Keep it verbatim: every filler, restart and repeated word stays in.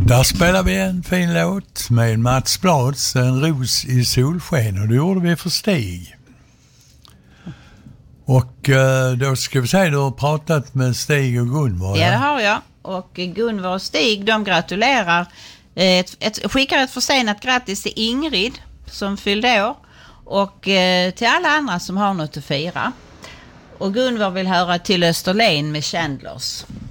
Där spelar vi en fin låt med Mats Blads, En ros i solsken, och det gjorde vi för Stig. Och eh, då ska vi säga, du har pratat med Stig och Gunvor. Ja, det har jag. Och Gunvor och Stig, de gratulerar. Ett, ett, skickar ett försenat grattis till Ingrid som fyllde år. Och eh, till alla andra som har något att fira. Och Gunvor vill höra Till Österlen med Chandlers.